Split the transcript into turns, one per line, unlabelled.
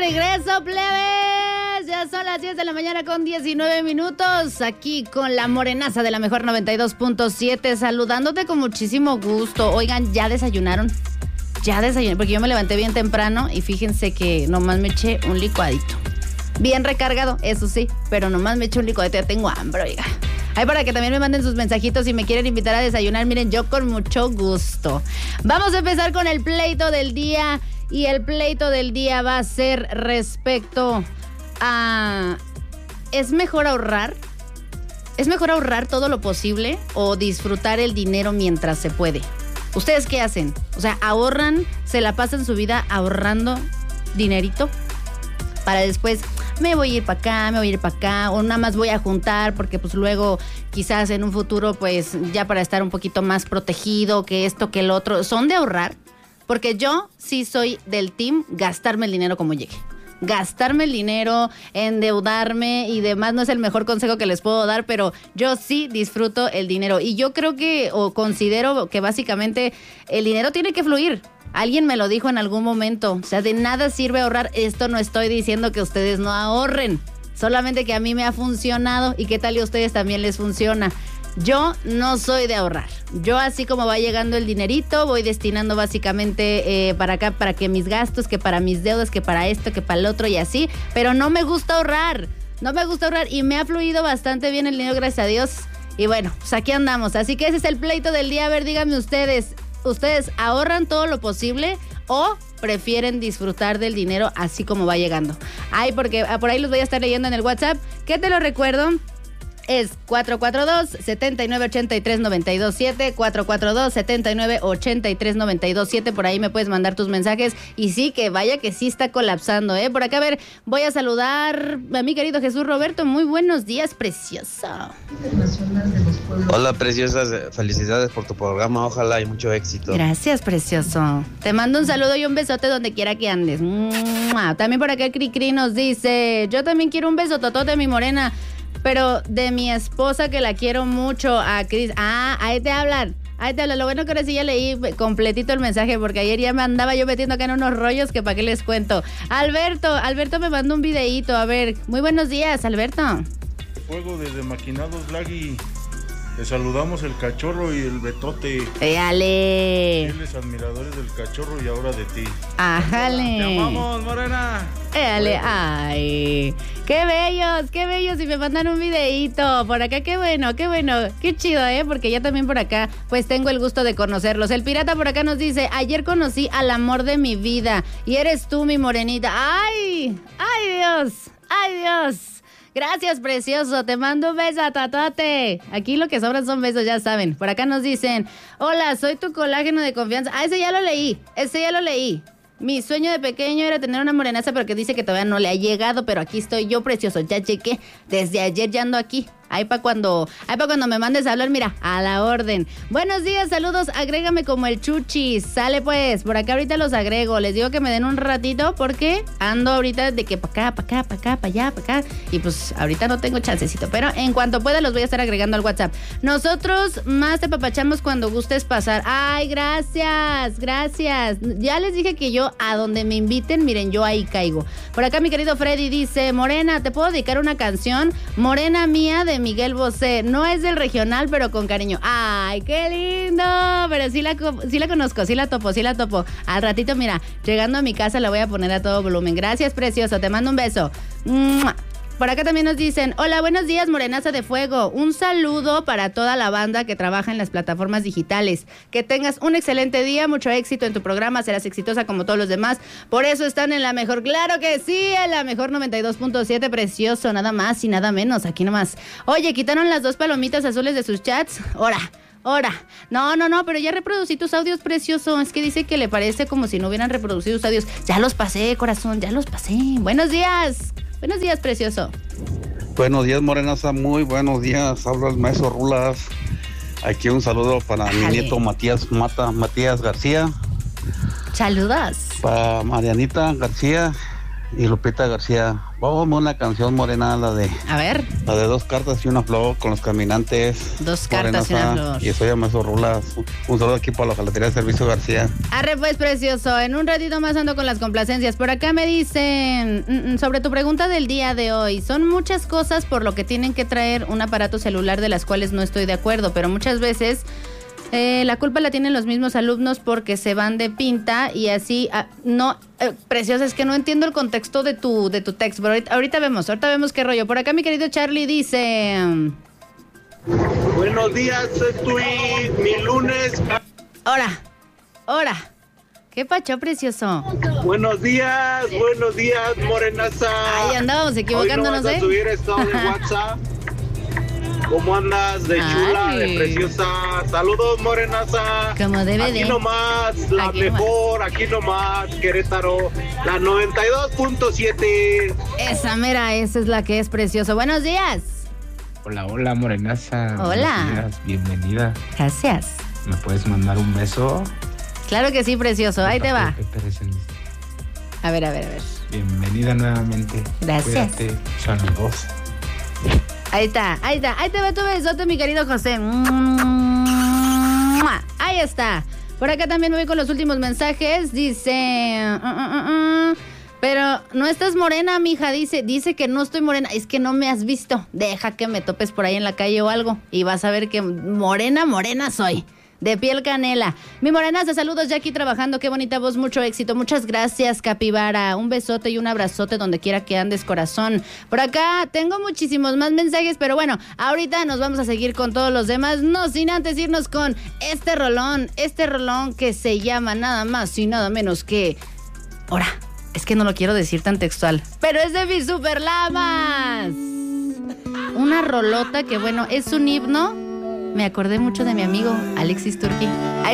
regreso, plebes. Ya son las 10 de la mañana con 19 minutos. Aquí con la morenaza de la mejor 92.7. Saludándote con muchísimo gusto. Oigan, ¿ya desayunaron? Ya desayuné, porque yo me levanté bien temprano y fíjense que nomás me eché un licuadito. Bien recargado, eso sí, pero nomás me eché un licuadito. Ya tengo hambre, oiga. Ahí para que también me manden sus mensajitos si me quieren invitar a desayunar. Miren, yo con mucho gusto. Vamos a empezar con el pleito del día. Y el pleito del día va a ser respecto a... ¿Es mejor ahorrar? ¿Es mejor ahorrar todo lo posible o disfrutar el dinero mientras se puede? ¿Ustedes qué hacen? O sea, ¿ahorran? ¿Se la pasan su vida ahorrando dinerito? Para después, me voy a ir para acá, me voy a ir para acá, o nada más voy a juntar porque pues luego quizás en un futuro pues ya para estar un poquito más protegido, que esto, que el otro. ¿Son de ahorrar? Porque yo sí soy del team gastarme el dinero como llegue. Gastarme el dinero, endeudarme y demás no es el mejor consejo que les puedo dar, pero yo sí disfruto el dinero. Y yo creo que, o considero que básicamente el dinero tiene que fluir. Alguien me lo dijo en algún momento. O sea, de nada sirve ahorrar. Esto no estoy diciendo que ustedes no ahorren. Solamente que a mí me ha funcionado y qué tal y a ustedes también les funciona. Yo no soy de ahorrar. Yo así como va llegando el dinerito, voy destinando básicamente para acá, para que mis gastos, que para mis deudas, que para esto, que para el otro y así. Pero no me gusta ahorrar. No me gusta ahorrar y me ha fluido bastante bien el dinero, gracias a Dios. Y bueno, pues aquí andamos. Así que ese es el pleito del día. A ver, díganme ustedes, ¿ustedes ahorran todo lo posible o prefieren disfrutar del dinero así como va llegando? Ay, porque por ahí los voy a estar leyendo en el WhatsApp. ¿Qué te lo recuerdo? Es 442-7983-927, 442-7983-927, por ahí me puedes mandar tus mensajes. Y sí, que vaya que sí está colapsando, ¿eh? Por acá, a ver, voy a saludar a mi querido Jesús Roberto. Muy buenos días, precioso.
Hola, preciosas, felicidades por tu programa, ojalá y mucho éxito.
Gracias, precioso. Te mando un saludo y un besote donde quiera que andes. También por acá Cricri nos dice, yo también quiero un beso totote, mi morena, pero de mi esposa que la quiero mucho, a Cris. Ahí te hablan. Lo bueno que ahora sí ya leí completito el mensaje, porque ayer ya me andaba yo metiendo acá en unos rollos que para qué les cuento. Alberto me mandó un videíto. A ver, muy buenos días, Alberto.
Fuego desde Maquinados Lagui. Te saludamos el Cachorro y el Betote.
¡Éale!
Fieles admiradores del Cachorro y ahora de ti.
¡Ájale!
¡Te amamos, morena!
¡Éale! ¡Ay! ¡Qué bellos! Y me mandan un videíto por acá. ¡Qué bueno! ¡Qué chido, porque ya también por acá pues tengo el gusto de conocerlos. El pirata por acá nos dice, ayer conocí al amor de mi vida y eres tú, mi morenita. ¡Ay! ¡Ay, Dios! Gracias, precioso. Te mando un beso, tatote. Aquí lo que sobran son besos, ya saben. Por acá nos dicen, hola, soy tu colágeno de confianza. Ese ya lo leí. Mi sueño de pequeño era tener una morenaza, pero que dice que todavía no le ha llegado, pero aquí estoy yo, precioso. Ya chequé. Desde ayer ya ando aquí. Ahí para cuando me mandes a hablar, mira, a la orden. Buenos días, saludos, agrégame como el Chuchi. Sale pues, por acá ahorita los agrego. Les digo que me den un ratito porque ando ahorita de que para acá, para allá. Y pues ahorita no tengo chancecito, pero en cuanto pueda los voy a estar agregando al WhatsApp. Nosotros más te papachamos cuando gustes pasar. Ay, gracias. Ya les dije que yo a donde me inviten, miren, yo ahí caigo. Por acá mi querido Freddy dice, Morena, ¿te puedo dedicar una canción? Morena mía de Miguel Bosé. No es del regional, pero con cariño. ¡Ay, qué lindo! Pero sí la conozco, sí la topo. Al ratito, mira, llegando a mi casa la voy a poner a todo volumen. Gracias, precioso. Te mando un beso. Por acá también nos dicen, hola, buenos días, morenaza de fuego. Un saludo para toda la banda que trabaja en las plataformas digitales. Que tengas un excelente día, mucho éxito en tu programa, serás exitosa como todos los demás. Por eso están en la mejor, claro que sí, en la mejor 92.7, precioso, nada más y nada menos, aquí nomás. Oye, ¿quitaron las 2 palomitas azules de sus chats? Ahora. No, pero ya reproducí tus audios, precioso. Es que dice que le parece como si no hubieran reproducido tus audios. Ya los pasé, corazón, ya los pasé. Buenos días, precioso.
Buenos días, morenaza, muy buenos días. Hablo el maestro Rulas. Aquí un saludo para mi nieto Matías García.
Saludos.
Para Marianita García y Lupita García. Vamos a una canción, Morena, la de
A ver,
2 cartas y una flor con los caminantes.
2 cartas y una flor.
Y soy Maestro Rulas. Un saludo aquí para la Jalatería de Servicio García.
Arre pues, precioso, en un ratito más ando con las complacencias. Por acá me dicen, sobre tu pregunta del día de hoy, son muchas cosas por lo que tienen que traer un aparato celular de las cuales no estoy de acuerdo, pero muchas veces la culpa la tienen los mismos alumnos porque se van de pinta y así, preciosa, es que no entiendo el contexto de tu texto, pero ahorita vemos qué rollo. Por acá mi querido Charlie dice...
Buenos días, estoy mi lunes.
Ahora, ¿qué pacho, precioso?
Buenos días, morenaza.
Ahí andábamos equivocándonos,
Hoy no vas a subir estado de WhatsApp. ¿Cómo andas? De chula,
Ay.
de preciosa. Saludos, morenaza.
Como debe
aquí
de.
nomás, la
Aquí
mejor, aquí nomás, Querétaro, la 92.7.
Esa mera, esa es la que es precioso. Buenos días.
Hola, morenaza.
Hola.
Buenos días, bienvenida.
Gracias.
¿Me puedes mandar un beso?
Claro que sí, precioso. Ahí te va. A ver.
Bienvenida nuevamente.
Gracias.
Cuídate, son amigos.
Ahí está. Ahí te va tu besote, mi querido José. Ahí está. Por acá también me voy con los últimos mensajes. Dice... Pero no estás morena, mija. Dice que no estoy morena. Es que no me has visto. Deja que me topes por ahí en la calle o algo. Y vas a ver que morena soy. De piel canela. Mi morenaza, saludos ya aquí trabajando. Qué bonita voz, mucho éxito. Muchas gracias, Capibara. Un besote y un abrazote donde quiera que andes, corazón. Por acá tengo muchísimos más mensajes, pero bueno, ahorita nos vamos a seguir con todos los demás. No sin antes irnos con este rolón que se llama nada más y nada menos que... Ahora, es que no lo quiero decir tan textual, pero es de mis Superlamas. Una rolota que, bueno, es un himno. Me acordé mucho de mi amigo Alexis Turki.